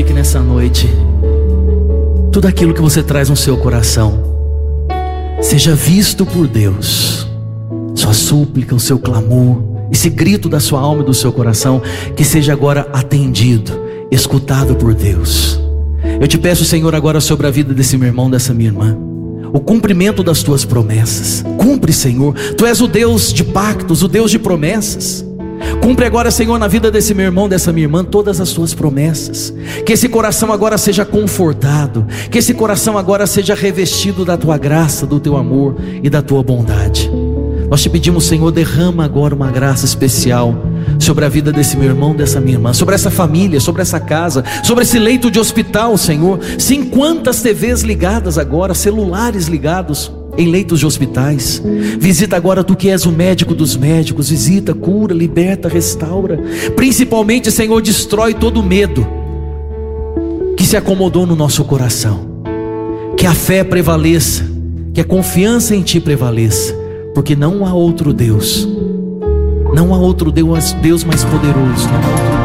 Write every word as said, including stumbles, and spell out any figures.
que nessa noite tudo aquilo que você traz no seu coração seja visto por Deus. Sua súplica, o seu clamor, esse grito da sua alma e do seu coração, que seja agora atendido, escutado por Deus. Eu te peço, Senhor, agora sobre a vida desse meu irmão, dessa minha irmã, o cumprimento das tuas promessas. Cumpre, Senhor. Tu és o Deus de pactos, o Deus de promessas. Cumpre agora, Senhor, na vida desse meu irmão, dessa minha irmã, todas as tuas promessas. Que esse coração agora seja confortado, que esse coração agora seja revestido da tua graça, do teu amor e da tua bondade. Nós te pedimos, Senhor, derrama agora uma graça especial sobre a vida desse meu irmão, dessa minha irmã, sobre essa família, sobre essa casa, sobre esse leito de hospital, Senhor. Sim, quantas T Vs ligadas agora, celulares ligados em leitos de hospitais. Visita agora, tu que és o médico dos médicos. Visita, cura, liberta, restaura. Principalmente, Senhor, destrói todo o medo que se acomodou no nosso coração. Que a fé prevaleça, que a confiança em ti prevaleça, porque não há outro Deus, não há outro Deus, Deus mais poderoso, não há outro